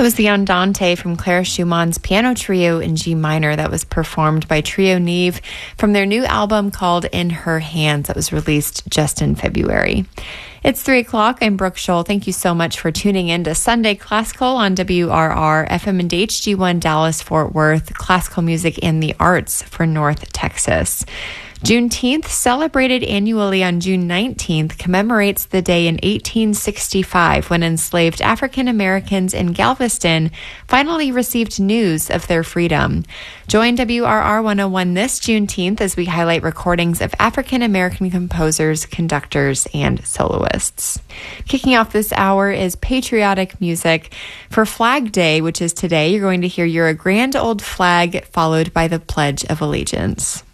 That was the Andante from Clara Schumann's Piano Trio in G minor that was performed by Trio Neve from their new album called In Her Hands that was released just in February. It's 3 o'clock. I'm Brooke Scholl. Thank you so much for tuning in to Sunday Classical on WRR, FM and HD1 Dallas, Fort Worth, classical music and the arts for North Texas. Juneteenth, celebrated annually on June 19th, commemorates the day in 1865 when enslaved African Americans in Galveston finally received news of their freedom. Join WRR 101 this Juneteenth as we highlight recordings of African American composers, conductors, and soloists. Kicking off this hour is patriotic music. For Flag Day, which is today, you're going to hear You're a Grand Old Flag, followed by the Pledge of Allegiance.